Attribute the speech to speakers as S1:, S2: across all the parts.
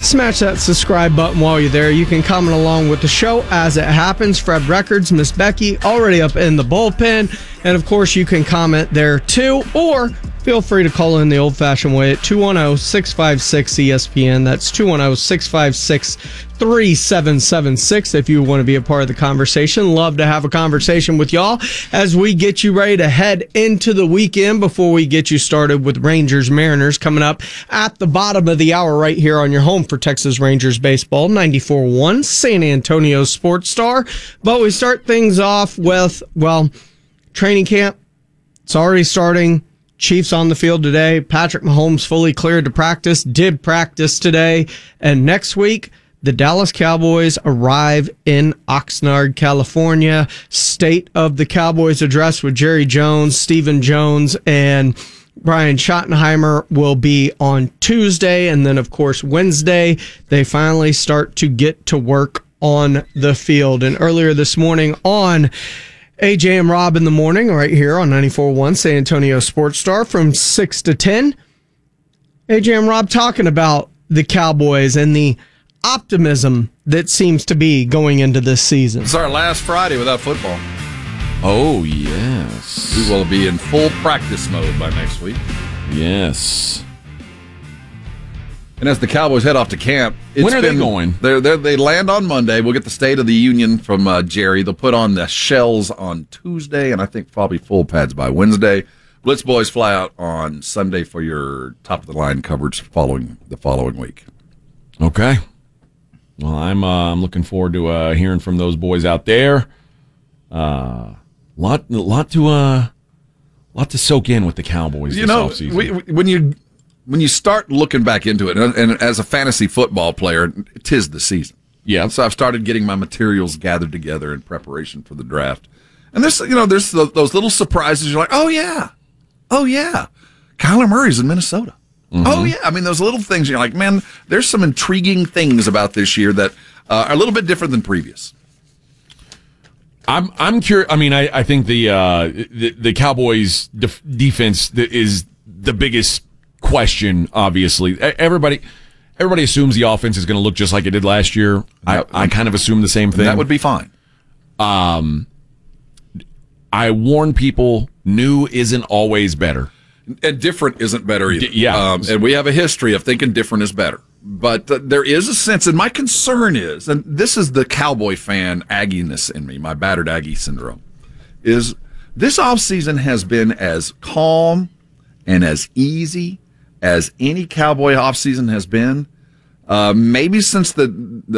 S1: Smash that subscribe button while you're there. You can comment along with the show as it happens. Fred Records, Miss Becky, already up in the bullpen. And, of course, you can comment there, too. Or feel free to call in the old-fashioned way at 210-656-ESPN. That's 210-656-3776 if you want to be a part of the conversation. Love to have a conversation with y'all as we get you ready to head into the weekend before we get you started with Rangers Mariners coming up at the bottom of the hour right here on your home for Texas Rangers baseball, 94.1 San Antonio Sports Star. But we start things off with, well, training camp. It's already starting. Chiefs on the field today. Patrick Mahomes fully cleared to practice, did practice today. And next week, the Dallas Cowboys arrive in Oxnard, California. State of the Cowboys address with Jerry Jones, Stephen Jones, and Brian Schottenheimer will be on Tuesday. And then, of course, Wednesday, they finally start to get to work on the field. And earlier this morning on AJ and Rob in the morning, right here on 94.1 San Antonio Sports Star from 6 to 10. AJ and Rob talking about the Cowboys and the optimism that seems to be going into this season.
S2: It's our last Friday without football.
S3: Oh, yes.
S2: We will be in full practice mode by next week.
S3: Yes.
S2: And as the Cowboys head off to camp,
S3: when are they going?
S2: They land on Monday. We'll get the State of the Union from Jerry. They'll put on the shells on Tuesday, and I think probably full pads by Wednesday. Blitz Boys fly out on Sunday for your top-of-the-line coverage the following week.
S3: Okay. Well, I'm looking forward to hearing from those boys out there. Lot to soak in with the Cowboys this offseason. When you start looking back into it, and as a fantasy football player, 'tis the season.
S2: Yeah. So I've started getting my materials gathered together in preparation for the draft. And there's those little surprises. You're like, oh yeah, Kyler Murray's in Minnesota. Mm-hmm. Oh yeah. I mean, those little things. You're like, man, there's some intriguing things about this year that are a little bit different than previous.
S3: I'm curious. I mean, I think the Cowboys defense is the biggest question. Obviously, everybody assumes the offense is going to look just like it did last year. I kind of assume the same thing.
S2: That would be fine.
S3: I warn people: new isn't always better,
S2: and different isn't better either.
S3: And
S2: we have a history of thinking different is better. But there is a sense, and my concern is, and this is the Cowboy fan Aggie-ness in me, my battered Aggie syndrome, is this offseason has been as calm and as easy as any Cowboy offseason has been, maybe since the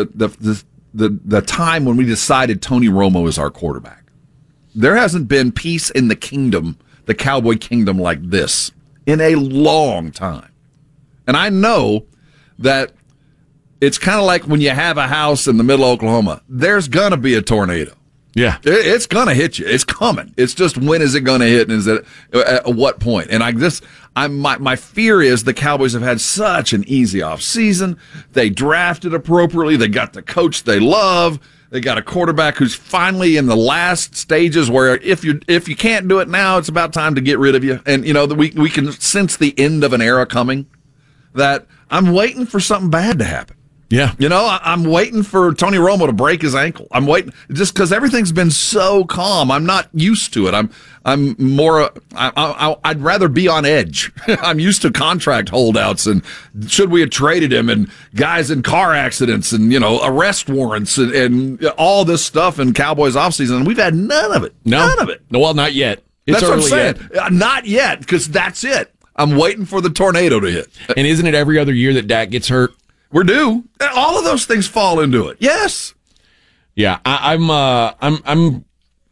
S2: time when we decided Tony Romo is our quarterback. There hasn't been peace in the kingdom, the Cowboy kingdom, like this in a long time. And I know that it's kind of like when you have a house in the middle of Oklahoma. There's going to be a tornado.
S3: Yeah.
S2: It's going to hit you. It's coming. It's just when is it going to hit, and is it at what point? And my fear is the Cowboys have had such an easy off season. They drafted appropriately. They got the coach they love. They got a quarterback who's finally in the last stages where if you can't do it now, it's about time to get rid of you. And we can sense the end of an era coming. That I'm waiting for something bad to happen.
S3: Yeah.
S2: I'm waiting for Tony Romo to break his ankle. I'm waiting just because everything's been so calm. I'm not used to it. I'm more, I'd rather be on edge. I'm used to contract holdouts and should we have traded him and guys in car accidents and, arrest warrants and all this stuff in Cowboys offseason. And we've had none of it.
S3: No.
S2: None of it.
S3: No, well, not yet.
S2: That's what I'm saying. Not yet, because that's it. I'm waiting for the tornado to hit.
S3: And isn't it every other year that Dak gets hurt?
S2: We're due. All of those things fall into it. Yes.
S3: Yeah, I'm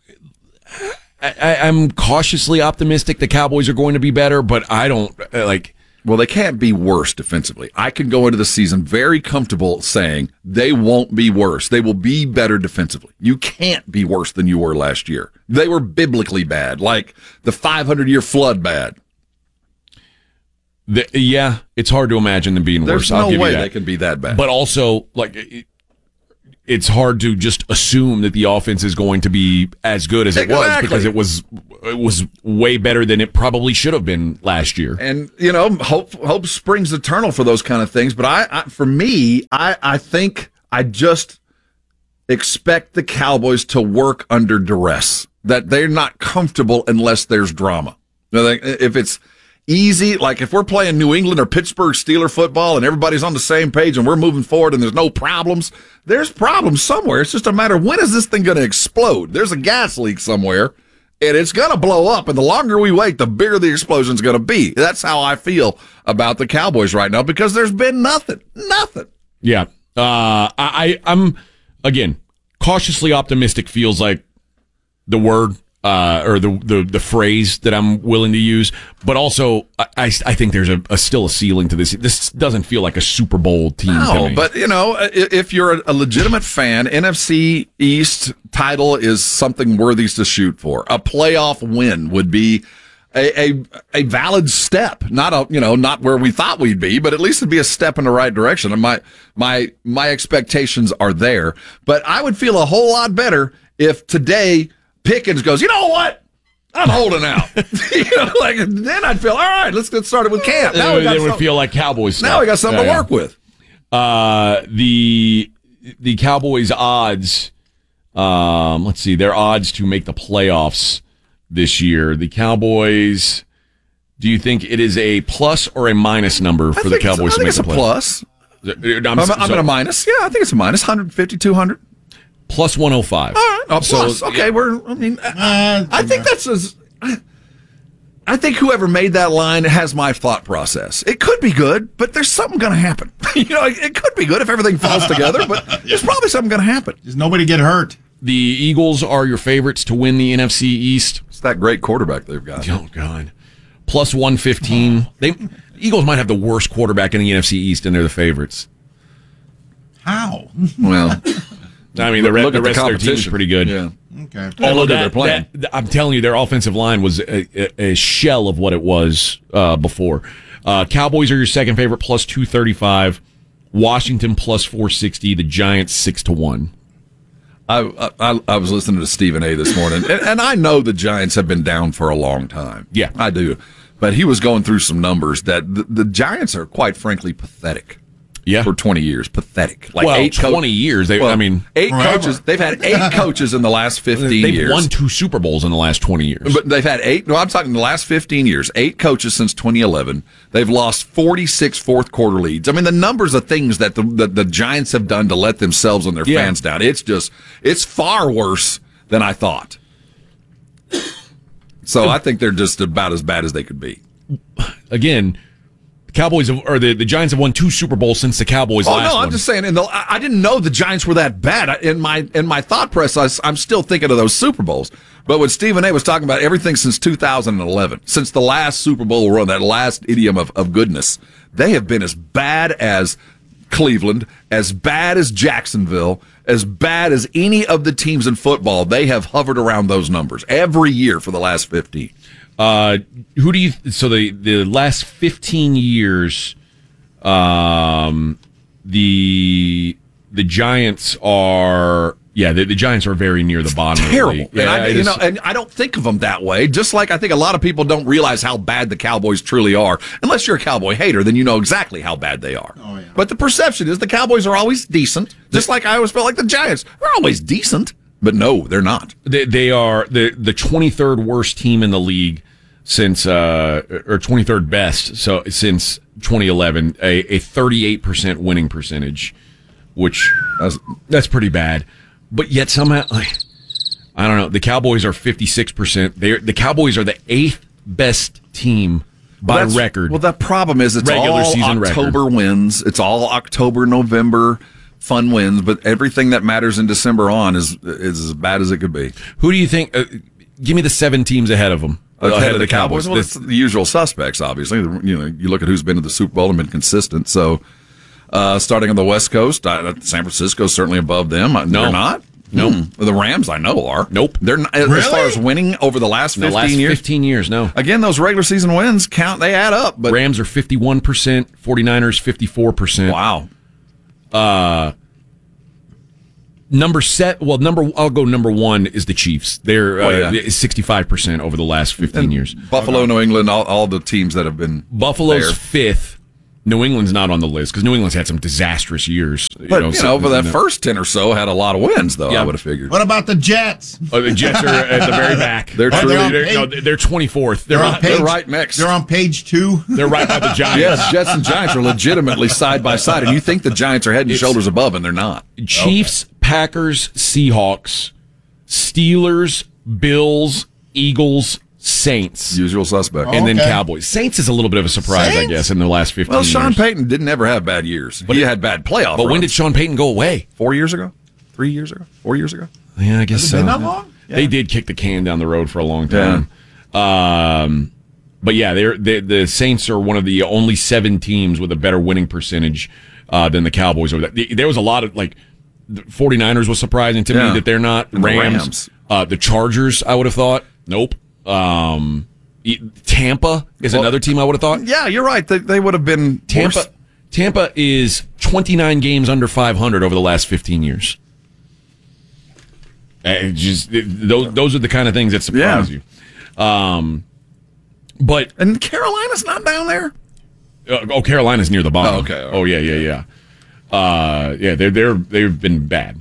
S3: cautiously optimistic the Cowboys are going to be better, but I don't like.
S2: Well, they can't be worse defensively. I can go into the season very comfortable saying they won't be worse. They will be better defensively. You can't be worse than you were last year. They were biblically bad, like the 500-year flood bad.
S3: It's hard to imagine them being worse.
S2: There's no way they can be that bad.
S3: But also, like, it's hard to just assume that the offense is going to be as good as it was, because it was way better than it probably should have been last year.
S2: And hope springs eternal for those kind of things. But I think I just expect the Cowboys to work under duress. That they're not comfortable unless there's drama. If it's easy, like if we're playing New England or Pittsburgh Steeler football and everybody's on the same page and we're moving forward and there's no problems, there's problems somewhere. It's just a matter of when is this thing going to explode? There's a gas leak somewhere and it's going to blow up. And the longer we wait, the bigger the explosion's going to be. That's how I feel about the Cowboys right now, because there's been nothing.
S3: Yeah. I'm, again, cautiously optimistic feels like the word or the phrase that I'm willing to use, but also I think there's still a ceiling to this. This doesn't feel like a Super Bowl team.
S2: No, but if you're a legitimate fan, NFC East title is something worthy to shoot for. A playoff win would be a valid step. Not where we thought we'd be, but at least it'd be a step in the right direction. And my expectations are there. But I would feel a whole lot better if today Pickens goes, you know what? I'm holding out. Then I'd feel, all right, let's get started with camp.
S3: Now it would feel like Cowboys stuff.
S2: Now we got something to work with.
S3: The Cowboys odds, let's see, their odds to make the playoffs this year. The Cowboys, do you think it is a plus or a minus number for the Cowboys to make the playoffs?
S2: I think it's a plus. I'm in a minus. Yeah, I think it's a minus. 150, 200.
S3: Plus 105.
S2: All right. Oh, plus. Okay, I think that's I think whoever made that line has my thought process. It could be good, but there's something going to happen. It could be good if everything falls together, but there's probably something going to happen.
S4: Does nobody get hurt?
S3: The Eagles are your favorites to win the NFC East.
S2: It's that great quarterback they've got.
S3: Oh, God. Plus 115. The Eagles might have the worst quarterback in the NFC East, and they're the favorites.
S4: How?
S2: Well,
S3: I mean, the rest of their team is pretty good.
S2: Yeah.
S4: Okay.
S3: Although they're playing. I'm telling you, their offensive line was a shell of what it was before. Cowboys are your second favorite, plus 235. Washington, plus 460. The Giants, 6-1.
S2: I was listening to Stephen A. this morning, and I know the Giants have been down for a long time.
S3: Yeah.
S2: I do. But he was going through some numbers that the Giants are, quite frankly, pathetic.
S3: Yeah.
S2: For 20 years. Pathetic. Like
S3: 20 years.
S2: 8
S4: forever.
S2: coaches. They've had 8 coaches in the last 15 years.
S3: They've won 2 Super Bowls in the last 20 years.
S2: But they've had 8. No, I'm talking the last 15 years. 8 coaches since 2011. They've lost 46 fourth quarter leads. I mean, the numbers of things that the Giants have done to let themselves and their fans down. It's far worse than I thought. So I think they're just about as bad as they could be.
S3: Again, the Giants have won 2 Super Bowls since the Cowboys last one.
S2: I'm just saying. I didn't know the Giants were that bad. In my thought process, I'm still thinking of those Super Bowls. But when Stephen A. was talking about everything since 2011, since the last Super Bowl run, that last idiom of goodness, they have been as bad as Cleveland, as bad as Jacksonville, as bad as any of the teams in football. They have hovered around those numbers every year for the last 15.
S3: Who do you? So the last 15 years, the Giants are the Giants are very near the bottom.
S2: Terrible,
S3: of the league.
S2: and I don't think of them that way. Just like I think a lot of people don't realize how bad the Cowboys truly are. Unless you're a Cowboy hater, then you know exactly how bad they are.
S4: Oh, yeah.
S2: But the perception is the Cowboys are always decent. Just like I always felt like the Giants are always decent. But no, they're not.
S3: They are the 23rd worst team in the league since or 23rd best. So since 2011, a 38% winning percentage, which that's pretty bad. But yet somehow, I don't know. The Cowboys are 56%. The Cowboys are the 8th best team by record.
S2: Well, the problem is it's
S3: regular
S2: all
S3: season
S2: October
S3: record.
S2: wins. It's all October, November fun wins. But everything that matters in December on is as bad as it could be.
S3: Who do you think? Give me the 7 teams ahead of them.
S2: Ahead of the Cowboys. Well, it's the usual suspects, obviously. You look at who's been to the Super Bowl and been consistent. So, starting on the West Coast, San Francisco's certainly above them. No. They're not.
S3: Nope.
S2: The Rams, I know, are.
S3: Nope.
S2: They're not,
S4: really?
S2: As far as winning over the last 15 years.
S3: 15 years, no.
S2: Again, those regular season wins count. They add up. But
S3: Rams are 51%, 49ers 54%.
S2: Wow.
S3: I'll go number one is the Chiefs. They're 65% over the last 15 years.
S2: Buffalo, New England, all the teams that have been
S3: Buffalo's
S2: there.
S3: fifth. New England's not on the list because New England's had some disastrous years.
S2: But, over that first 10 or so, had a lot of wins, though,
S3: Yeah.
S2: I would have figured.
S4: What about the Jets?
S3: Oh, the Jets are at the very back.
S2: They're
S4: Oh,
S2: truly...
S4: they're
S3: 24th.
S4: They're
S2: right next.
S4: They're on page 2.
S3: They're right by the Giants.
S2: Yes, Jets and Giants are legitimately side by side, and you think the Giants are head and shoulders above, and they're not.
S3: Chiefs, Packers, Seahawks, Steelers, Bills, Eagles, Saints,
S2: Usual suspect.
S3: and then
S4: Okay.
S3: Cowboys. Saints is a little bit of a surprise, I
S4: Saints?
S3: guess, in the last 15
S2: Well,
S3: years.
S2: Sean Payton didn't ever have bad years. But he had bad playoff
S3: But when
S2: runs.
S3: did Sean Payton go away?
S2: 4 years ago? 3 years ago? 4 years ago?
S3: Yeah, I guess
S4: Has it
S3: so.
S4: been that long?
S3: They did kick the can down the road for a long time. But yeah, the Saints are one of the only 7 teams with a better winning percentage than the Cowboys. There was a lot of the 49ers was surprising to me that they're not.
S2: And the
S3: Rams.
S2: Rams.
S3: The Chargers, I would have thought. Nope. Tampa is another team I would have thought.
S2: Yeah, you're right. They would have been worse.
S3: Tampa is 29 games under 500 over the last 15 years. Those are the kind of things that surprise you. But
S2: And Carolina's not down there?
S3: Carolina's near the bottom.
S2: Oh, okay.
S3: Oh, yeah. They've been bad.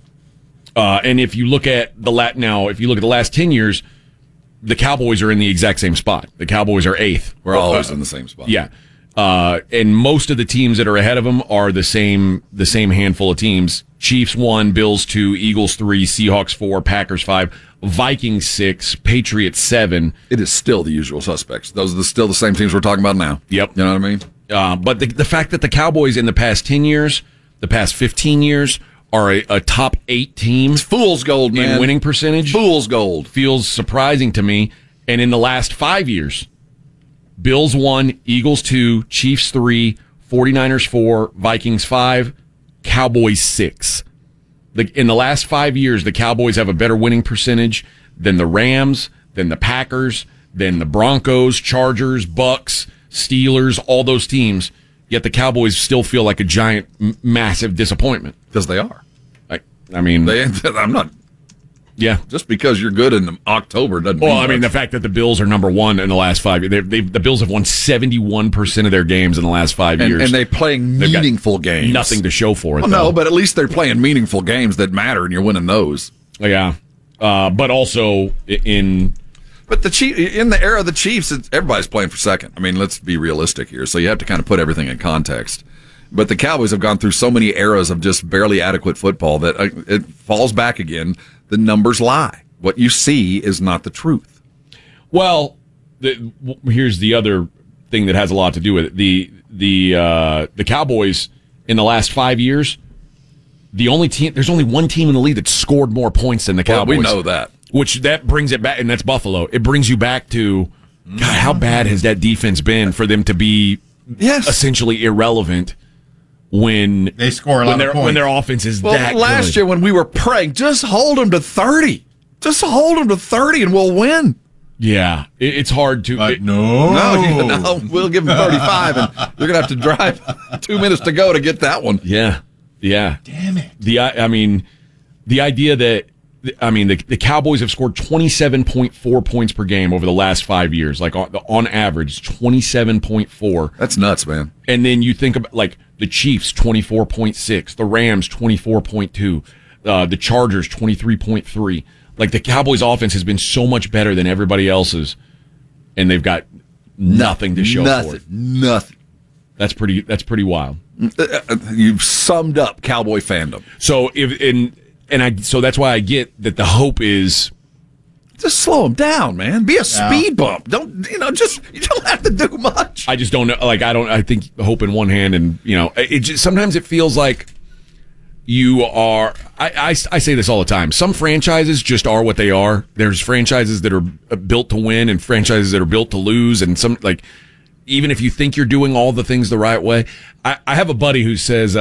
S3: And if you look at the last 10 years, the Cowboys are in the exact same spot. The Cowboys are 8th.
S2: We're always in the same spot.
S3: Yeah. And most of the teams that are ahead of them are the same handful of teams. Chiefs 1, Bills 2, Eagles 3, Seahawks 4, Packers 5, Vikings 6, Patriots 7.
S2: It is still the usual suspects. Those are still the same teams we're talking about now.
S3: Yep.
S2: You know what I mean?
S3: But the fact that the Cowboys in the past 10 years, the past 15 years, are a top 8 team
S2: It's fool's gold, man.
S3: in winning percentage
S2: Fool's gold.
S3: feels surprising to me. And in the last 5 years, Bills 1, Eagles 2, Chiefs 3, 49ers 4, Vikings 5, Cowboys 6. In the last 5 years, the Cowboys have a better winning percentage than the Rams, than the Packers, than the Broncos, Chargers, Bucks, Steelers, all those teams. Yet the Cowboys still feel like a giant, massive disappointment.
S2: Because they are.
S3: I mean,
S2: I'm not...
S3: yeah.
S2: Just because you're good in October doesn't mean
S3: Well, I mean, the
S2: much.
S3: fact that the Bills are number 1 in the last 5 years. The Bills have won 71% of their games in the last 5 years.
S2: And they're playing
S3: They've got
S2: meaningful games.
S3: Nothing to show for it,
S2: Well,
S3: though.
S2: no, but at least they're playing meaningful games that matter, and you're winning those.
S3: Yeah. But also in...
S2: But in the era of the Chiefs, everybody's playing for second. I mean, let's be realistic here. So you have to kind of put everything in context. But the Cowboys have gone through so many eras of just barely adequate football that it falls back again. The numbers lie. What you see is not the truth.
S3: Well, here's the other thing that has a lot to do with it. The Cowboys in the last 5 years, there's only one team in the league that scored more points than the
S2: Well,
S3: Cowboys.
S2: we know that.
S3: Which that brings it back, and that's Buffalo. It brings you back to, God, how bad has that defense been for them to be essentially irrelevant when
S4: They score a lot of points.
S3: when their offense is
S2: Well,
S3: that
S2: last
S3: good.
S2: year when we were praying, just hold them to 30. Just hold them to 30 and we'll win.
S3: Yeah, it's hard to.
S4: But no.
S2: No, we'll give them 35, and you're going to have to drive 2 minutes to go to get that one.
S3: Yeah.
S4: Damn it.
S3: The idea that the Cowboys have scored 27.4 points per game over the last 5 years, like on average 27.4.
S2: That's nuts, man.
S3: And then you think about like the Chiefs 24.6, the Rams 24.2, the Chargers 23.3. Like the Cowboys offense has been so much better than everybody else's, and they've got nothing to show for it.
S2: Nothing.
S3: That's pretty wild.
S2: You've summed up Cowboy fandom.
S3: So so that's why I get that the hope is
S2: Just slow them down, man. Be a speed bump. You don't have to do much.
S3: I just don't know. Like I think hope in one hand, and sometimes it feels like you are. I say this all the time. Some franchises just are what they are. There's franchises that are built to win, and franchises that are built to lose, and some like. Even if you think you're doing all the things the right way, I have a buddy who says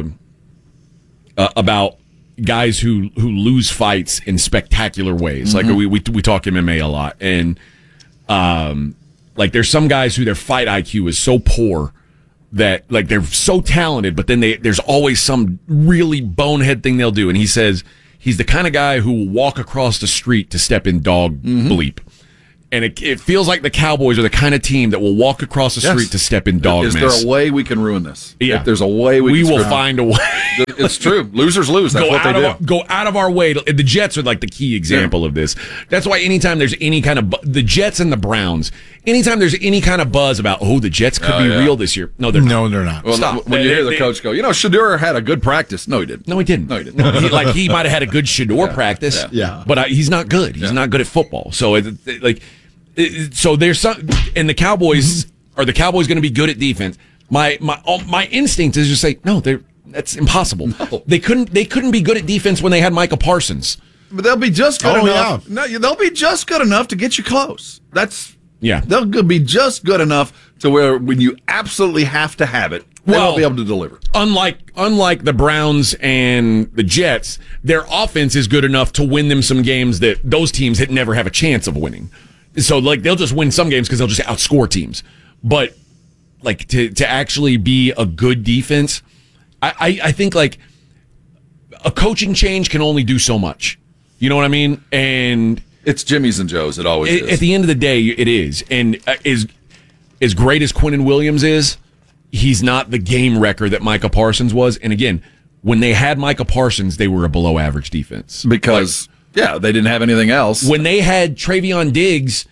S3: about guys who lose fights in spectacular ways.
S2: Mm-hmm.
S3: Like we talk MMA a lot, and like there's some guys who their fight IQ is so poor that like they're so talented, but then there's always some really bonehead thing they'll do. And he says he's the kind of guy who will walk across the street to step in dog bleep. And it feels like the Cowboys are the kind of team that will walk across the street to step in dog mess.
S2: Is there a way we can ruin this?
S3: Yeah.
S2: If there's a way we
S3: will find a way.
S2: It's true. Losers lose. That's what they do.
S3: Go out of our way. The Jets are like the key example of this. That's why anytime there's any kind of the Jets and the Browns, anytime there's any kind of buzz about the Jets could be real this year. No, they're not.
S2: Well,
S3: Stop.
S2: When you hear the coach go, Shedeur had a good practice. No, he didn't.
S3: No, he didn't. He might have had a good Shedeur practice.
S1: Yeah.
S3: But he's not good. He's not good at football. So so there's some, and the Cowboys are the Cowboys going to be good at defense? My instinct is just say no. That's impossible. No. They couldn't be good at defense when they had Micah Parsons.
S2: But they'll be just good enough. Yeah. No, they'll be just good enough to get you close. They'll be just good enough to where when you absolutely have to have it, they'll be able to deliver.
S3: Unlike the Browns and the Jets, their offense is good enough to win them some games that those teams had never have a chance of winning. So they'll just win some games because they'll just outscore teams. But to actually be a good defense, I think a coaching change can only do so much. You know what I mean? And
S2: it's Jimmy's and Joe's. It always is.
S3: At the end of the day, it is. And as great as Quinnen Williams is, he's not the game wrecker that Micah Parsons was. And again, when they had Micah Parsons, they were a below average defense.
S2: Because, they didn't have anything else.
S3: When they had Travion Diggs,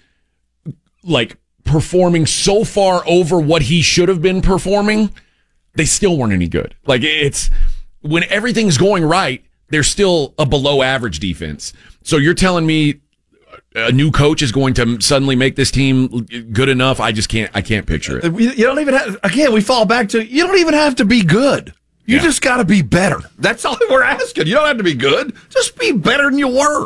S3: performing so far over what he should have been performing, they still weren't any good. It's when everything's going right, they're still a below average defense. So you're telling me a new coach is going to suddenly make this team good enough? I can't picture it.
S2: You don't even have, again, we fall back to, you don't even have to be good. You just got to be better. That's all we're asking. You don't have to be good. Just be better than you were.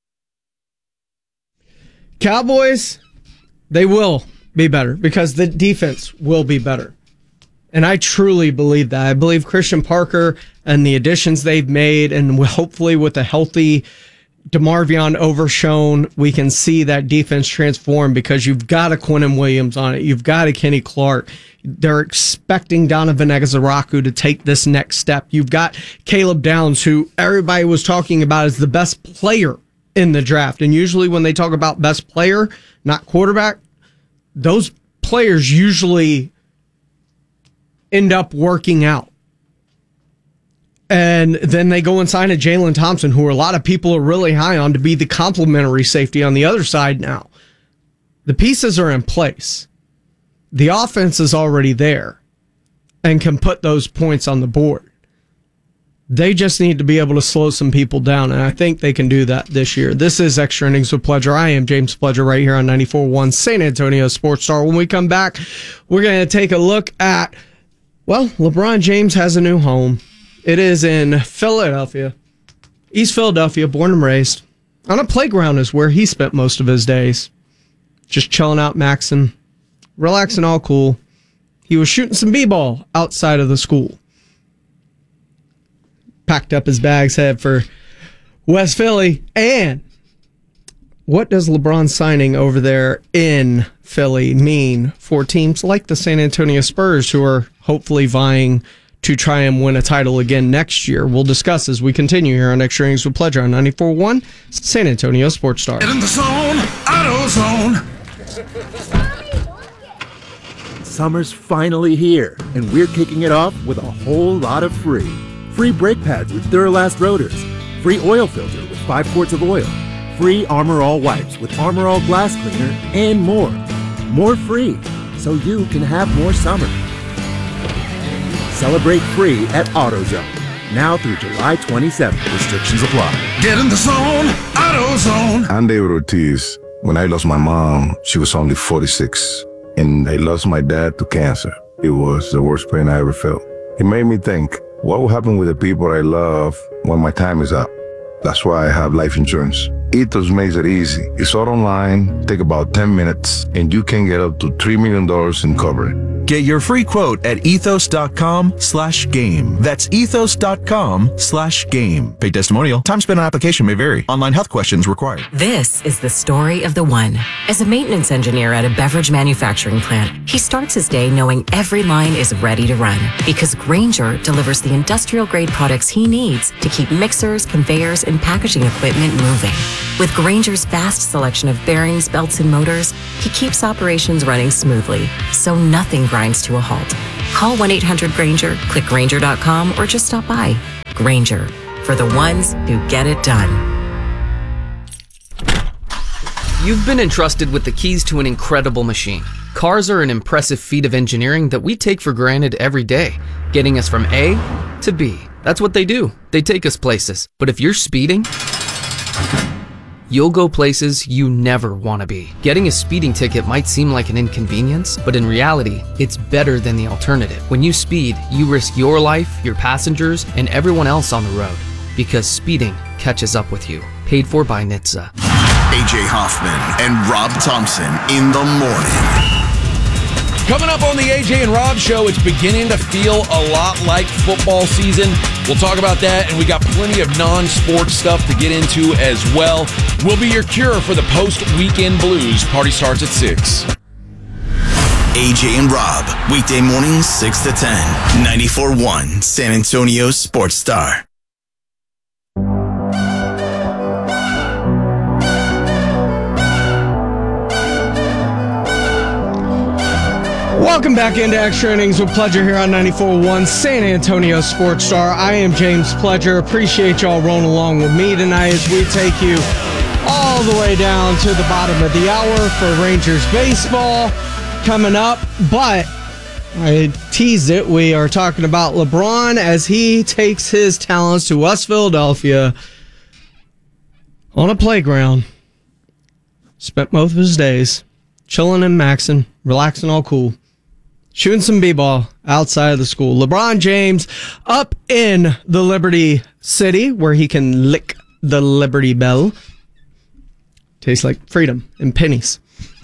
S1: Cowboys, they will be better because the defense will be better. And I truly believe that. I believe Christian Parker and the additions they've made, and hopefully with a healthy DeMarvion Overshown, we can see that defense transform because you've got a Quinnen Williams on it. You've got a Kenny Clark. They're expecting Donovan Exaraku to take this next step. You've got Caleb Downs, who everybody was talking about as the best player in the draft. And usually when they talk about best player, not quarterback, those players usually end up working out. And then they go and sign a Jalen Thompson, who a lot of people are really high on to be the complementary safety on the other side now. The pieces are in place. The offense is already there and can put those points on the board. They just need to be able to slow some people down, and I think they can do that this year. This is Extra Innings with Pledger. I am James Pledger right here on 94.1 San Antonio Sports Star. When we come back, we're going to take a look at, LeBron James has a new home. It is in Philadelphia, East Philadelphia, born and raised. On a playground is where he spent most of his days. Just chilling out, maxing, relaxing, all cool. He was shooting some b-ball outside of the school. Packed up his bags, head for West Philly. And what does LeBron signing over there in Philly mean for teams like the San Antonio Spurs, who are hopefully vying to try and win a title again next year? We'll discuss as we continue here on Extra Innings with Pledger on 94.1 San Antonio Sports Star.
S5: Get in the zone, AutoZone.
S6: Summer's finally here, and we're kicking it off with a whole lot of free. Free brake pads with Duralast rotors. Free oil filter with 5 quarts of oil. Free Armor All wipes with Armor All glass cleaner, and more. More free, so you can have more summer. Celebrate free at AutoZone. Now through July 27th. Restrictions apply.
S5: Get in the zone, AutoZone.
S7: I'm David Ortiz. When I lost my mom, she was only 46. And I lost my dad to cancer. It was the worst pain I ever felt. It made me think, what will happen with the people I love when my time is up? That's why I have life insurance. Ethos makes it easy. It's all online, take about 10 minutes, and you can get up to $3 million in coverage.
S8: Get your free quote at ethos.com/game. That's ethos.com/game. Paid testimonial. Time spent on application may vary. Online health questions required.
S9: This is the story of the one. As a maintenance engineer at a beverage manufacturing plant, he starts his day knowing every line is ready to run because Grainger delivers the industrial-grade products he needs to keep mixers, conveyors, and packaging equipment moving. With Grainger's vast selection of bearings, belts, and motors, he keeps operations running smoothly, so nothing grinds to a halt. Call 1-800-GRAINGER, click Grainger.com, or just stop by. Grainger, for the ones who get it done.
S10: You've been entrusted with the keys to an incredible machine. Cars are an impressive feat of engineering that we take for granted every day, getting us from A to B. That's what they do. They take us places. But if you're speeding, you'll go places you never want to be. Getting a speeding ticket might seem like an inconvenience, but in reality, it's better than the alternative. When you speed, you risk your life, your passengers, and everyone else on the road, because speeding catches up with you. Paid for by NHTSA.
S11: AJ Hoffman and Rob Thompson in the morning.
S3: Coming up on the AJ and Rob Show, it's beginning to feel a lot like football season. We'll talk about that, and we got plenty of non-sports stuff to get into as well. We'll be your cure for the post-weekend blues. Party starts at 6.
S11: AJ and Rob, weekday mornings 6 to 10, 94.1 San Antonio Sports Star.
S1: Welcome back into Extra Innings with Pledger here on 94.1 San Antonio Sports Star. I am James Pledger. Appreciate y'all rolling along with me tonight as we take you all the way down to the bottom of the hour for Rangers baseball coming up. But I teased it. We are talking about LeBron as he takes his talents to West Philadelphia on a playground. Spent most of his days chilling and maxing, relaxing all cool. Shooting some b-ball outside of the school. LeBron James up in the Liberty City where he can lick the Liberty Bell. Tastes like freedom and pennies.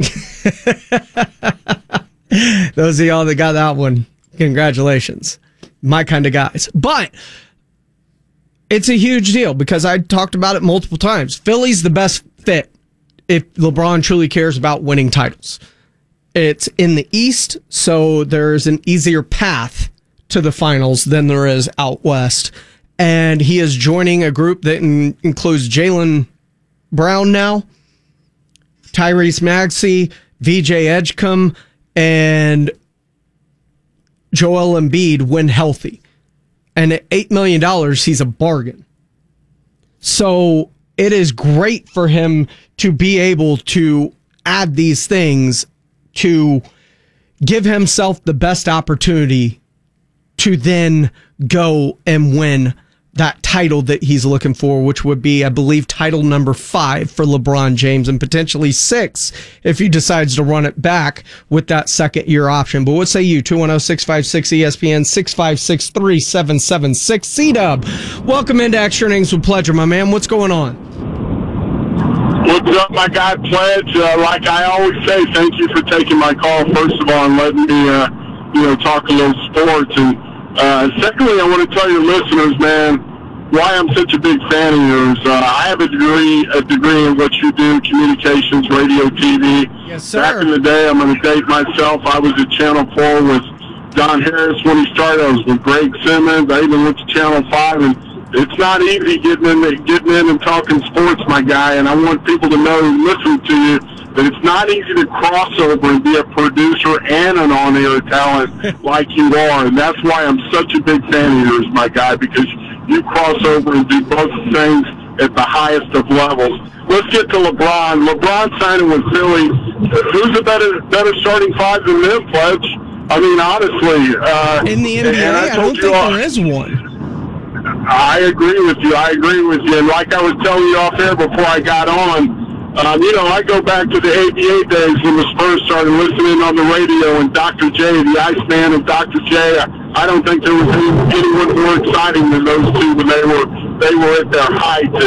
S1: Those of y'all that got that one, congratulations. My kind of guys. But it's a huge deal because I talked about it multiple times. Philly's the best fit if LeBron truly cares about winning titles. It's in the East, so there's an easier path to the finals than there is out West. And he is joining a group that includes Jaylen Brown now, Tyrese Maxey, VJ Edgecombe, and Joel Embiid when healthy. And at $8 million, he's a bargain. So it is great for him to be able to add these things to give himself the best opportunity to then go and win that title that he's looking for, which would be, I believe, title number 5 for LeBron James and potentially 6 if he decides to run it back with that second year option. But what say you? 210-656-ESPN, 656-3776. C-Dub, welcome into Extra Innings with Pledger, my man. What's going on?
S12: What's up, my guy Pledge? Like I always say, thank you for taking my call, first of all, and letting me, talk a little sports. And secondly, I want to tell your listeners, man, why I'm such a big fan of yours. I have a degree in what you do, communications, radio, TV.
S1: Yes, sir.
S12: Back in the day, I'm going to date myself. I was at Channel 4 with Don Harris when he started. I was with Greg Simmons. I even went to Channel 5, and it's not easy getting in and talking sports, my guy, and I want people to know, listen to you, that it's not easy to cross over and be a producer and an on-air talent like you are, and that's why I'm such a big fan of yours, my guy, because you cross over and do both things at the highest of levels. Let's get to LeBron. LeBron signing with Philly. Who's a better starting 5 than them, Pledge? I mean, honestly.
S1: In the NBA, I don't think there is one.
S12: I agree with you. And like I was telling you off air before I got on, I go back to the ABA days when the Spurs started listening on the radio, and Dr. J, the Iceman and Dr. J, I don't think there was anyone more exciting than those two when they were at their height. And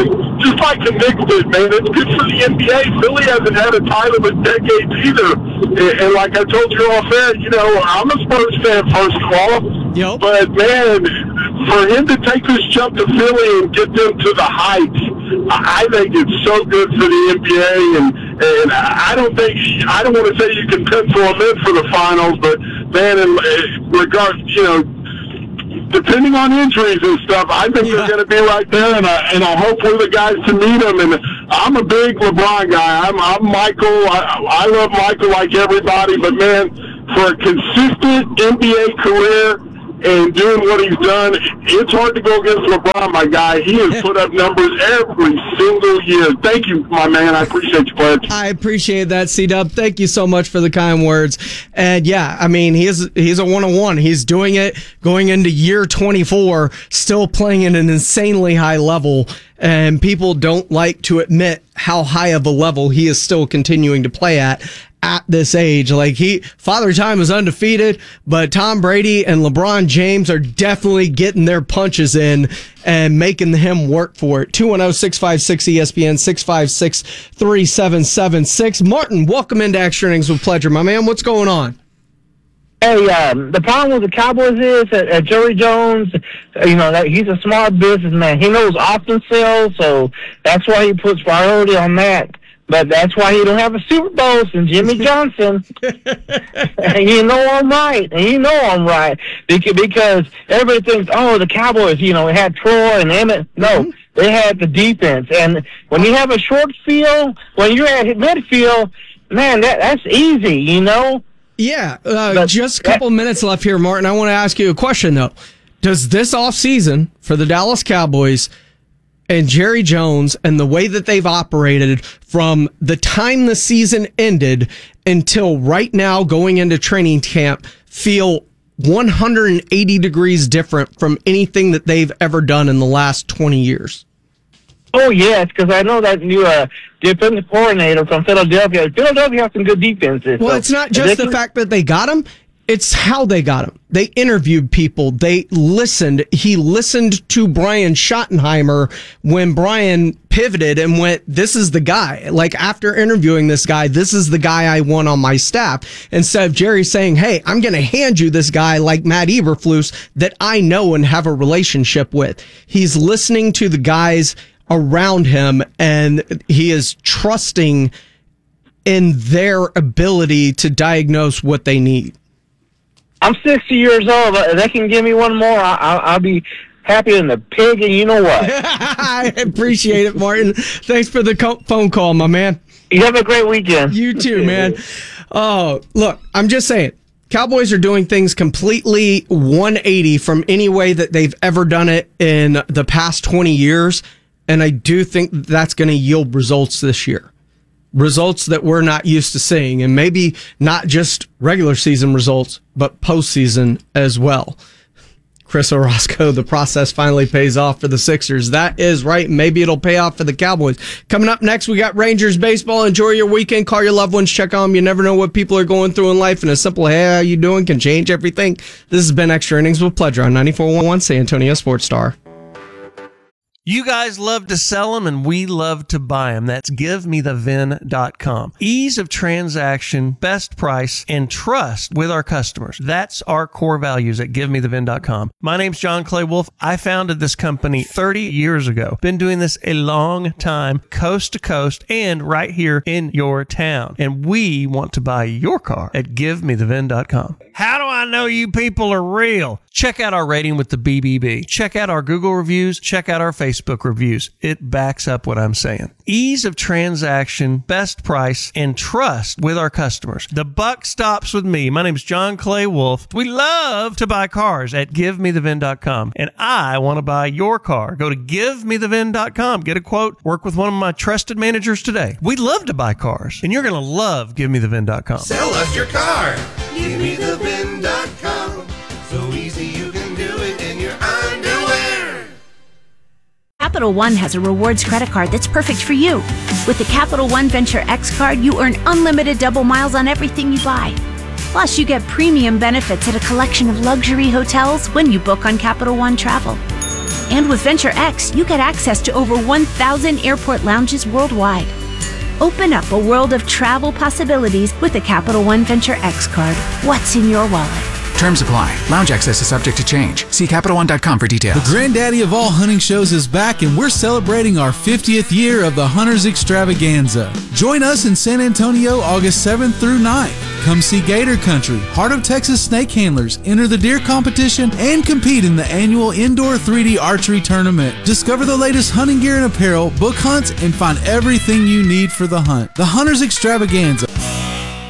S12: just like a nickel, man. It's good for the NBA. Philly hasn't had a title in decades either. And like I told you off air, you know, I'm a Spurs fan, first of all.
S1: Yep.
S12: But, man, for him to take this jump to Philly and get them to the heights, I think it's so good for the NBA. And I don't want to say you can pencil them in for the finals, but, man, in regards, you know, depending on injuries and stuff, I think they're going to be right there, and I hope we're the guys to meet them. And I'm a big LeBron guy. I'm Michael. I love Michael like everybody, but, man, for a consistent NBA career and doing what he's done, it's hard to go against LeBron, my guy. He has put up numbers every single year. Thank you, my man. I appreciate you, Pledge.
S1: I appreciate that, C-Dub. Thank you so much for the kind words. And yeah, I mean, he's a one-on-one. He's doing it going into year 24, still playing at an insanely high level. And people don't like to admit how high of a level he is still continuing to play at this age. Like, Father Time is undefeated, but Tom Brady and LeBron James are definitely getting their punches in and making him work for it. 210-656-ESPN, 656-3776. Martin, welcome into Extra Innings with Pleasure. My man, what's going on?
S13: Hey, the problem with the Cowboys is that Jerry Jones, you know, that he's a smart businessman. He knows offense sales, so that's why he puts priority on that. But that's why he don't have a Super Bowl since Jimmy Johnson. And you know I'm right. And you know I'm right. Because everybody thinks, oh, the Cowboys, you know, had Troy and Emmett. No, they had the defense. And when you have a short field, when you're at midfield, man, that's easy, you know?
S1: Yeah, just a couple minutes left here, Martin. I want to ask you a question, though. Does this offseason for the Dallas Cowboys and Jerry Jones and the way that they've operated from the time the season ended until right now going into training camp feel 180 degrees different from anything that they've ever done in the last 20 years?
S13: Oh, yes, because I know that new defensive coordinator from Philadelphia. Philadelphia has some good defenses.
S1: Well, it's not just the fact that they got him. It's how they got him. They interviewed people. They listened. He listened to Brian Schottenheimer when Brian pivoted and went, this is the guy. Like, after interviewing this guy, this is the guy I want on my staff. Instead of Jerry saying, hey, I'm going to hand you this guy like Matt Eberflus that I know and have a relationship with. He's listening to the guys around him, and he is trusting in their ability to diagnose what they need.
S13: I'm 60 years old. If they can give me one more, I'll be happy in the pig, and you know what?
S1: I appreciate it, Martin. Thanks for the phone call, my man.
S13: You have a great weekend.
S1: You too, man. Oh, look, I'm just saying, Cowboys are doing things completely 180 from any way that they've ever done it in the past 20 years, and I do think that's going to yield results this year. Results that we're not used to seeing, and maybe not just regular season results, but postseason as well. Chris Orozco, the process finally pays off for the Sixers. That is right. Maybe it'll pay off for the Cowboys. Coming up next, we got Rangers baseball. Enjoy your weekend. Call your loved ones. Check on them. You never know what people are going through in life, and a simple, hey, how you doing can change everything. This has been Extra Innings with Pleasure on 94.1 San Antonio Sports Star.
S14: You guys love to sell them, and we love to buy them. That's GiveMeTheVin.com. Ease of transaction, best price, and trust with our customers. That's our core values at GiveMeTheVin.com. My name's John Clay Wolf. I founded this company 30 years ago. Been doing this a long time, coast to coast, and right here in your town. And we want to buy your car at GiveMeTheVin.com. How do I know you people are real? Check out our rating with the BBB. Check out our Google reviews. Check out our Facebook reviews. It backs up what I'm saying. Ease of transaction, best price, and trust with our customers. The buck stops with me. My name's John Clay Wolf. We love to buy cars at GiveMeTheVin.com, and I want to buy your car. Go to GiveMeTheVin.com. Get a quote. Work with one of my trusted managers today. We love to buy cars, and you're going to love GiveMeTheVin.com.
S5: Sell us your car. GiveMeTheVin.com. So easy you can do it in your underwear.
S15: Capital One has a rewards credit card that's perfect for you. With the Capital One Venture X card, you earn unlimited double miles on everything you buy. Plus, you get premium benefits at a collection of luxury hotels when you book on Capital One Travel. And with Venture X, you get access to over 1,000 airport lounges worldwide. Open up a world of travel possibilities with the Capital One Venture X card. What's in your wallet?
S16: Terms apply. Lounge access is subject to change. See CapitalOne.com for details.
S17: The granddaddy of all hunting shows is back, and we're celebrating our 50th year of the Hunters Extravaganza. Join us in San Antonio August 7th through 9th. Come see Gator Country, Heart of Texas Snake Handlers, enter the deer competition, and compete in the annual indoor 3D archery tournament. Discover the latest hunting gear and apparel, book hunts, and find everything you need for the hunt. The Hunters Extravaganza.